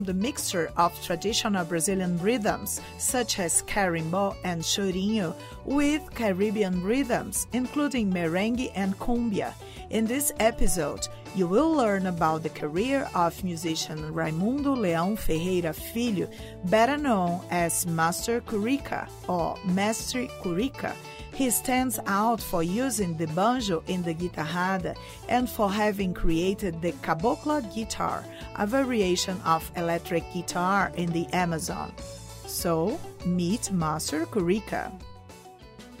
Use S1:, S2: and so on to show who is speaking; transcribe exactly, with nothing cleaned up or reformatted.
S1: the mixture of traditional Brazilian rhythms such as carimbó and chorinho with Caribbean rhythms including merengue and cumbia. In this episode, you will learn about the career of musician Raimundo Leão Ferreira Filho, better known as Master Curica or Mestre Curica. He stands out for using the banjo in the guitarrada and for having created the cabocla guitar, a variation of electric guitar in the Amazon. So, meet Master Curica.